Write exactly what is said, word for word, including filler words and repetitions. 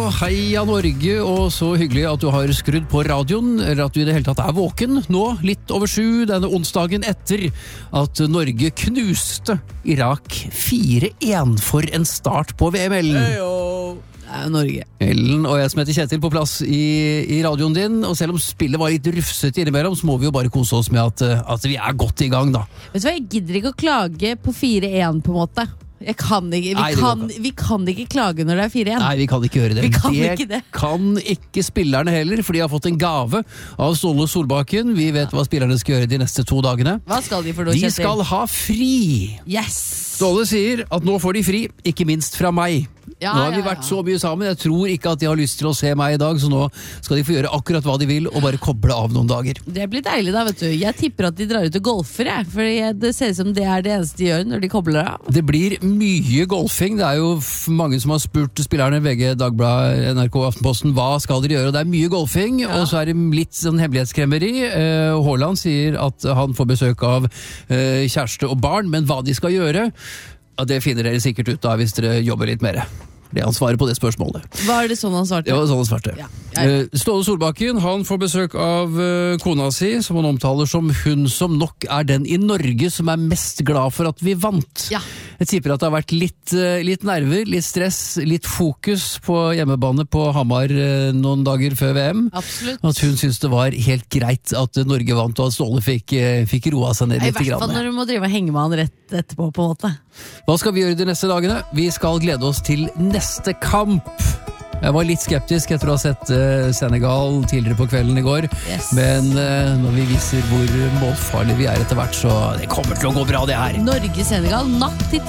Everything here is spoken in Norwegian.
heia Norge, og så hyggelig at du har skrudd på radioen, eller at du i det hele tatt er våken. Nå, litt over sju, denne onsdagen etter at Norge knuste Irak fire én for en start på V M-ellen. Heyo! Det er jo Norge. Ellen og jeg som heter Kjetil på plass i, i radioen din, og selv om spillet var litt rufsete innimellom, så må vi jo bare kose oss med at, at vi er godt i gang da. Vet du hva, jeg gidder ikke å klage på fire én på en måte. Jeg kan ikke, vi, Nei, kan, vi kan ikke klage når det er fire én. Nei, vi kan ikke gjøre det. Vi kan det ikke det. kan ikke spillerne heller, for de har fått en gave av Ståle Solbakken. Vi vet hva spillerne skal gjøre de neste to dagene. Hva skal de for noe, De Kjetil? skal ha fri. Yes! Ståle sier at nå får de fri, ikke minst fra meg. Ja, nå har vi ja, ja. vært så mye sammen, jeg tror ikke at de har lyst til å se meg i dag, så nå skal de få gjøre akkurat hva de vil, og bare koble av noen dager. Det blir deilig da, vet du. Jeg tipper at de drar ut og golfer, jeg. For det ser ut som det er det eneste de gjør når de kobler av. Det blir mye golfing. Det er jo f- mange som har spurt spillerne, V G, Dagbladet, N R K, Aftenposten, hva skal dere gjøre? Og det er mye golfing, Ja. og så er det litt sånn hemmelighetskremmeri. Eh, Haaland sier at han får besøk av eh, kjæreste og barn, men hva de skal gjøre, ja, det finner dere sikkert ut av hvis dere jobber litt mer. Det er han svarer på det spørsmålet. Var det sånn han svarte? Det var sånn han svarte. Ja, ja, ja. Eh, Ståle Solbakken, han får besøk av eh, kona si, som han omtaler som hun som nok er den i Norge som er mest glad for at vi vant. Ja. Jeg tipper at det har vært litt, eh, litt nerver, litt stress, litt fokus på hjemmebane på Hamar eh, noen dager før V M. Absolutt. At hun syntes det var helt greit at Norge vant, og at Ståle fikk, eh, fikk roa seg ned I litt. hvert fall grann. når du må drive og henge med han rett etterpå, på en måte. Hva skal vi gjøre de neste dagene? Vi skal glede oss til neste kamp. Jeg var litt skeptisk etter å ha sett uh, Senegal tidligere på kvelden i går, Yes. men uh, når vi viser hvor målfarlige vi er etter hvert, så det kommer til å gå bra det her. Norge-Senegal natt til